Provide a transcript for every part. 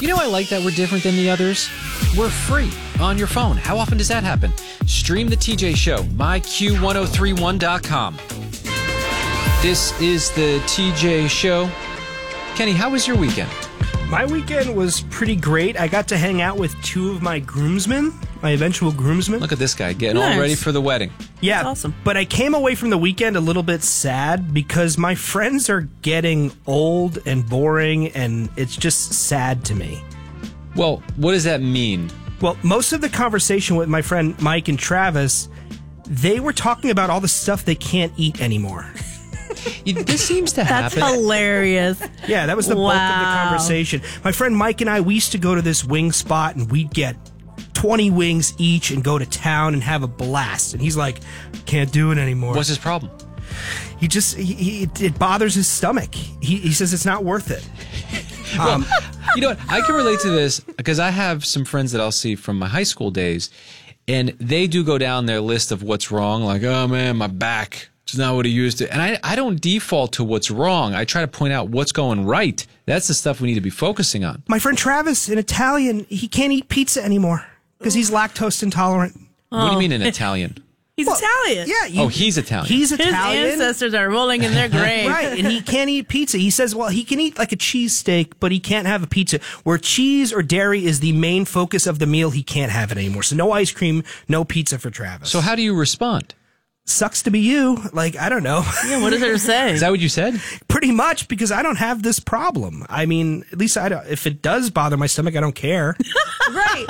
You know, I like that we're different than the others. We're free on your phone. How often does that happen? Stream the TJ Show, myq1031.com. This is the TJ Show. Kenny, how was your weekend? My weekend was pretty great. I got to hang out with two of my groomsmen, my eventual groomsmen. Look at this guy getting all ready for the wedding. Yeah, that's awesome. But I came away from the weekend a little bit sad because my friends are getting old and boring, and it's just sad to me. Well, what does that mean? Well, most of the conversation with my friend Mike and Travis, they were talking about all the stuff they can't eat anymore. This seems to That's happen. hilarious. Yeah, that was the bulk of the conversation. My friend Mike and I, we used to go to this wing spot, and we'd get 20 wings each and go to town and have a blast. And he's like, can't do it anymore. What's his problem? He just, it bothers his stomach. He says it's not worth it. You know what? I can relate to this because I have some friends that I'll see from my high school days, and they do go down their list of what's wrong. Like, oh man, my back. It's not what it used to. And I don't default to what's wrong. I try to point out what's going right. That's the stuff we need to be focusing on. My friend Travis, an Italian, he can't eat pizza anymore because he's lactose intolerant. What do you mean an Italian? He's Italian. Yeah. He's Italian. He's His Italian. ancestors are rolling in their grave. Right, and he can't eat pizza. He says, well, he can eat like a cheesesteak, but he can't have a pizza. Where cheese or dairy is the main focus of the meal, he can't have it anymore. So no ice cream, no pizza for Travis. So how do you respond? Sucks to be you. Like, I don't know. Yeah, what does it say? Is that what you said? Pretty much, because I don't have this problem. I mean, at least I don't, if it does bother my stomach, I don't care. Right.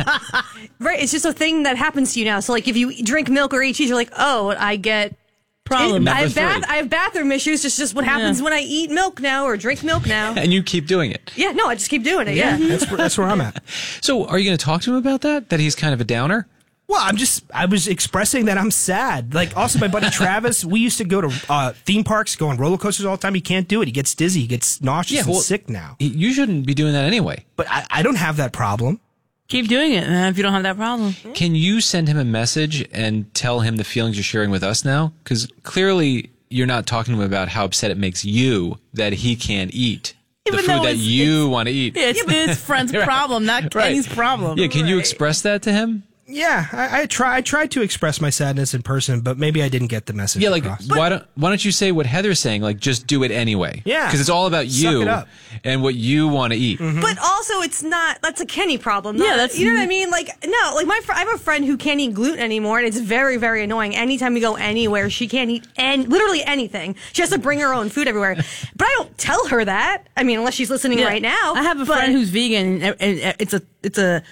Right. It's just a thing that happens to you now. So, like, if you drink milk or eat cheese, you're like, oh, I get Problem. I Number have, three. I have bathroom issues. It's just what happens when I eat milk now or drink milk now. And you keep doing it. Yeah, no, I just keep doing it. Yeah. That's where I'm at. So are you going to talk to him about that? That he's kind of a downer? Well, I was expressing that I'm sad. Like, also my buddy Travis, we used to go to theme parks, go on roller coasters all the time. He can't do it. He gets dizzy. He gets nauseous and sick now. You shouldn't be doing that anyway. But I don't have that problem. Keep doing it, man, if you don't have that problem. Can you send him a message and tell him the feelings you're sharing with us now? Because clearly you're not talking to him about how upset it makes you that he can't eat the Even food though that it's- you want to eat. It's his friend's problem, not Kenny's problem. Yeah, can you express that to him? Yeah, I tried to express my sadness in person, but maybe I didn't get the message Yeah, like across. why don't you say what Heather's saying? Like, just do it anyway. Yeah. Because it's all about Suck you it up. and what you want to eat. But also, it's not, that's a Kenny problem. Yeah, not- that's- you know what I mean? Like, no, like I have a friend who can't eat gluten anymore, and it's very, very annoying. Anytime we go anywhere, she can't eat literally anything. She has to bring her own food everywhere. But I don't tell her that. I mean, unless she's listening right now. I have a friend who's vegan, and it's a